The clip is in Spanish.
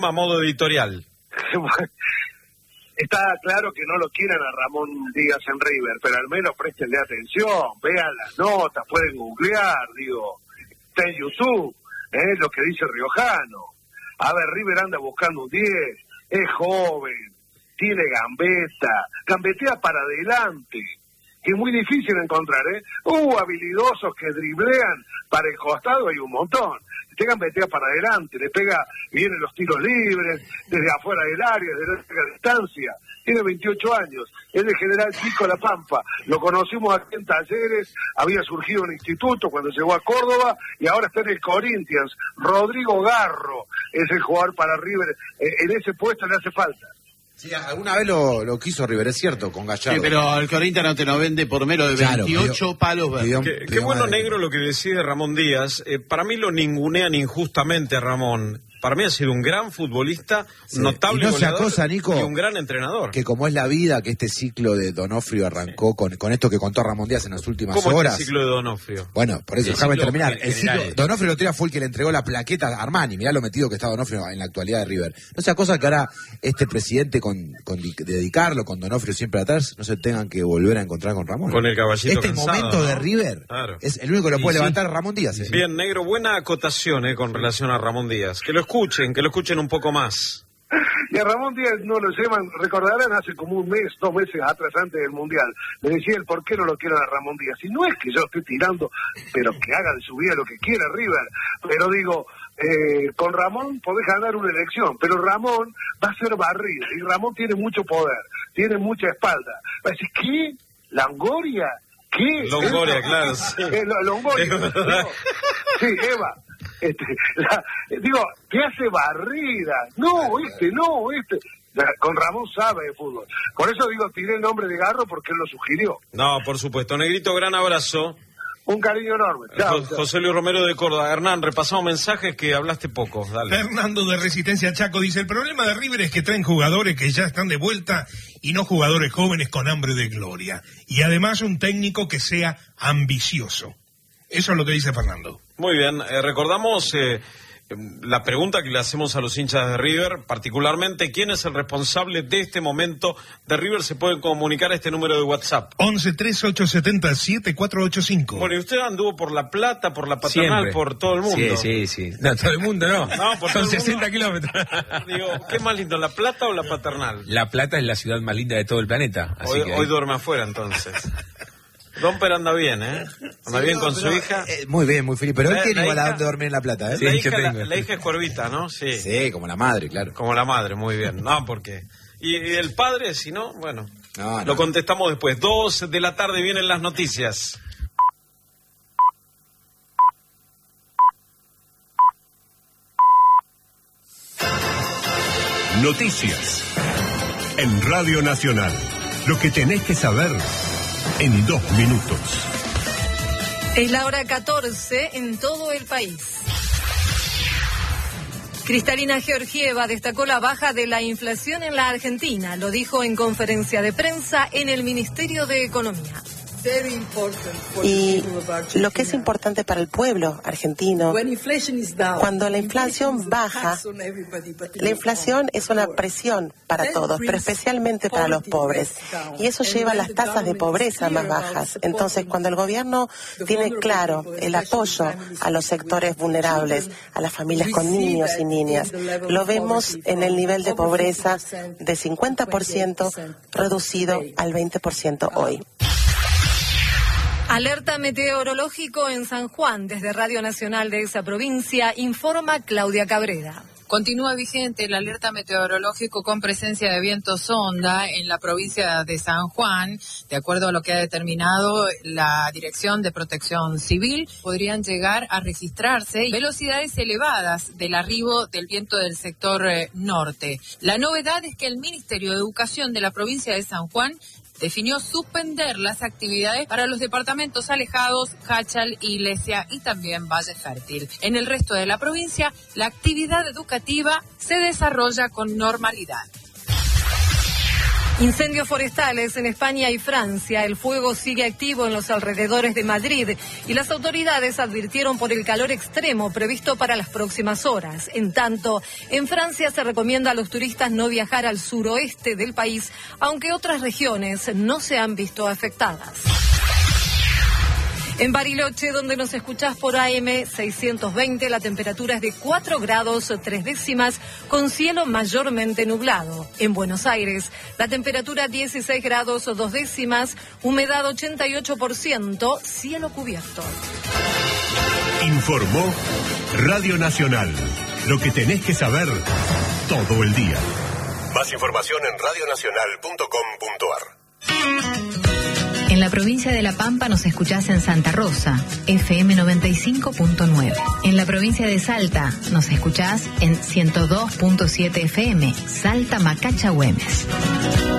A modo editorial. Está claro que no lo quieran a Ramón Díaz en River, pero al menos préstenle atención, vean las notas, pueden googlear, está en YouTube, lo que dice Riojano. A ver, River anda buscando un 10, es joven, tiene gambetea para adelante, que es muy difícil encontrar, habilidosos que driblean para el costado, hay un montón. Este gambetea para adelante, le pega bien en los tiros libres, desde afuera del área, desde larga distancia. Tiene 28 años, es de General Pico La Pampa. Lo conocimos aquí en Talleres, había surgido en instituto cuando llegó a Córdoba y ahora está en el Corinthians. Rodrigo Garro es el jugador para River, en ese puesto le hace falta. Sí, alguna vez lo quiso River, es cierto, con Gallardo. Sí, pero el Corinthians no te lo vende por menos de 28 palos verdes. Qué bueno, negro, lo que decide Ramón Díaz. Para mí lo ningunean injustamente a Ramón. Para mí ha sido un gran futbolista, notable goleador, Nico, y un gran entrenador. Que como es la vida, que este ciclo de Donofrio arrancó con esto que contó Ramón Díaz en las últimas horas. ¿Cómo es el ciclo de Donofrio? Bueno, por eso, déjame terminar. El ciclo, Donofrio el otro día fue el que le entregó la plaqueta a Armani. Mirá lo metido que está Donofrio en la actualidad de River. No sea cosa que ahora este presidente, con dedicarlo, con Donofrio siempre atrás, no se tengan que volver a encontrar con Ramón. Con el caballito cansado, momento, ¿no?, de River, claro, es el único que lo puede levantar Ramón Díaz. Bien, negro, buena acotación con relación a Ramón Díaz. Que lo escuchen un poco más. Y a Ramón Díaz no lo llevan, recordarán, hace como un mes, 2 meses atrás, antes del Mundial, le decía el por qué no lo quieren a Ramón Díaz. Y no es que yo esté tirando, pero que haga de su vida lo que quiera River. Pero digo, con Ramón podés ganar una elección, pero Ramón va a ser barrido, y Ramón tiene mucho poder, tiene mucha espalda. Va a decir, ¿qué? ¿Longoria? ¿Qué? Longoria, claro. Sí. Longoria. Sí, Eva. ¿Qué hace barrida? No. Con Ramón sabe de fútbol. Por eso tiré el nombre de Garro, porque él lo sugirió. No, por supuesto. Negrito, gran abrazo. Un cariño enorme. Chao. José Luis Romero de Córdoba. Hernán, repasamos mensajes que hablaste poco. Dale. Fernando de Resistencia Chaco dice: el problema de River es que traen jugadores que ya están de vuelta y no jugadores jóvenes con hambre de gloria. Y además un técnico que sea ambicioso. Eso es lo que dice Fernando. Muy bien, recordamos la pregunta que le hacemos a los hinchas de River, particularmente, ¿quién es el responsable de este momento de River? Se pueden comunicar a este número de WhatsApp. 11-3870-7485. Bueno, y usted anduvo por La Plata, por la Paternal, siempre, por todo el mundo. Sí. No, todo el mundo no. Son 60 kilómetros. Digo, ¿qué es más lindo, La Plata o la Paternal? La Plata es la ciudad más linda de todo el planeta. Así hoy duerme afuera, entonces. Domper anda bien, Anda bien con su hija. Muy bien, muy feliz. Pero él tiene igual a dónde dormir en La Plata, Sí, la hija es cuervita, ¿no? Sí, como la madre, claro. Como la madre, muy bien. No, porque... ¿Y el padre, si no? Bueno, no. Lo contestamos después. 2 de la tarde vienen las noticias. Noticias. En Radio Nacional. Lo que tenés que saber en 2 minutos. Es la hora 14 en todo el país. Cristalina Georgieva destacó la baja de la inflación en la Argentina. Lo dijo en conferencia de prensa en el Ministerio de Economía. Y lo que es importante para el pueblo argentino, cuando la inflación baja, la inflación es una presión para todos, pero especialmente para los pobres. Y eso lleva a las tasas de pobreza más bajas. Entonces, cuando el gobierno tiene claro el apoyo a los sectores vulnerables, a las familias con niños y niñas, lo vemos en el nivel de pobreza de 50% reducido al 20% hoy. Alerta meteorológico en San Juan. Desde Radio Nacional de esa provincia informa Claudia Cabrera. Continúa vigente el alerta meteorológico con presencia de viento sonda en la provincia de San Juan. De acuerdo a lo que ha determinado la Dirección de Protección Civil, podrían llegar a registrarse velocidades elevadas del arribo del viento del sector norte. La novedad es que el Ministerio de Educación de la provincia de San Juan definió suspender las actividades para los departamentos alejados, Jáchal, Iglesia y también Valle Fértil. En el resto de la provincia, la actividad educativa se desarrolla con normalidad. Incendios forestales en España y Francia. El fuego sigue activo en los alrededores de Madrid y las autoridades advirtieron por el calor extremo previsto para las próximas horas. En tanto, en Francia se recomienda a los turistas no viajar al suroeste del país, aunque otras regiones no se han visto afectadas. En Bariloche, donde nos escuchás por AM 620, la temperatura es de 4 grados 3 décimas, con cielo mayormente nublado. En Buenos Aires, la temperatura 16 grados 2 décimas, humedad 88%, cielo cubierto. Informó Radio Nacional. Lo que tenés que saber todo el día. Más información en radionacional.com.ar. En la provincia de La Pampa nos escuchás en Santa Rosa, FM 95.9. En la provincia de Salta nos escuchás en 102.7 FM, Salta Macacha Güemes.